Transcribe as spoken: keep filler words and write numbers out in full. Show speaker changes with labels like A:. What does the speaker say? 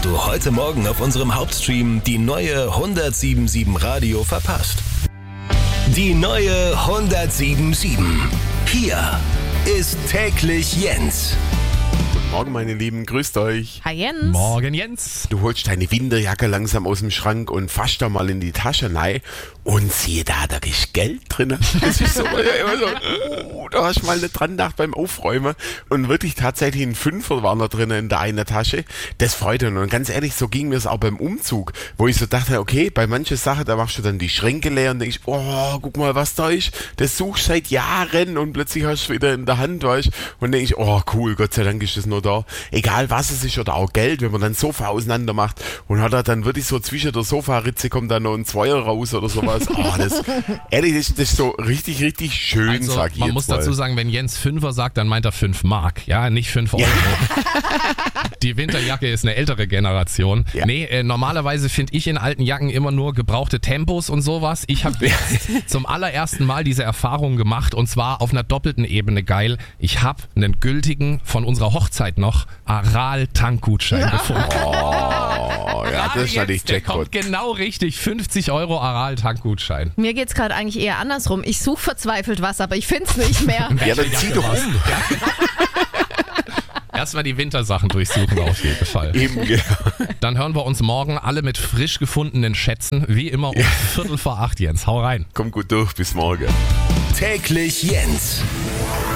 A: hast du heute Morgen auf unserem Hauptstream die neue hundertsieben Komma sieben Radio verpasst. Die neue hundertsieben Komma sieben. Hier ist täglich Jens.
B: Guten Morgen, meine Lieben, grüßt euch.
C: Hi Jens.
D: Morgen, Jens.
B: Du holst deine Winterjacke langsam aus dem Schrank und fasst da mal in die Tasche rein und siehe da, da ist Geld drin. Das ist so, immer so, oh, da hast du mal nicht dran gedacht beim Aufräumen. Und wirklich tatsächlich ein Fünfer waren da drin in der einen Tasche. Das freut uns. Und ganz ehrlich, so ging mir es auch beim Umzug, wo ich so dachte, okay, bei manchen Sachen, da machst du dann die Schränke leer und denkst, oh, guck mal, was da ist. Das suchst seit Jahren und plötzlich hast du es wieder in der Hand, weißt und denk ich, oh, cool, Gott sei Dank ist das nur da. Egal was es ist oder auch Geld, wenn man dann Sofa auseinander macht und hat er dann wirklich so zwischen der Sofaritze kommt dann noch ein Zweier raus oder sowas. Oh, das, ehrlich, das, das ist so richtig, richtig schön,
D: Also,
B: sag ich
D: man
B: jetzt
D: muss
B: mal.
D: dazu sagen, wenn Jens Fünfer sagt, dann meint er fünf Mark, ja, nicht fünf Euro. Die Winterjacke ist eine ältere Generation.
B: Ja.
D: Nee, äh, normalerweise finde ich in alten Jacken immer nur gebrauchte Tempos und sowas. Ich habe zum allerersten Mal diese Erfahrung gemacht und zwar auf einer doppelten Ebene geil. Ich habe einen gültigen, von unserer Hochzeit noch, Aral-Tankgutschein gefunden.
B: Oh, ja, das ist natürlich
D: Der
B: Jackpot.
D: kommt genau richtig, fünfzig Euro Aral-Tankgutschein.
C: Mir geht's gerade eigentlich eher andersrum. Ich suche verzweifelt was, aber ich find's nicht mehr.
B: Ja, dann zieh doch um.
D: Erstmal die Wintersachen durchsuchen auf jeden Fall.
B: Eben, genau.
D: Dann hören wir uns morgen alle mit frisch gefundenen Schätzen, wie immer um Viertel vor acht, Jens. Hau rein.
B: Komm gut durch, bis morgen.
A: Täglich Jens.